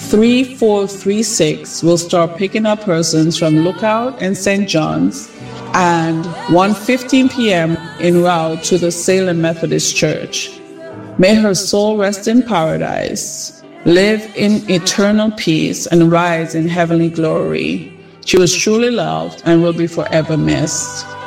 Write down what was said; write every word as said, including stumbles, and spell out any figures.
three four three six will start picking up persons from Lookout and Saint John's, and one fifteen p.m. en route to the Salem Methodist Church. May her soul rest in paradise, live in eternal peace, and rise in heavenly glory. She was truly loved and will be forever missed.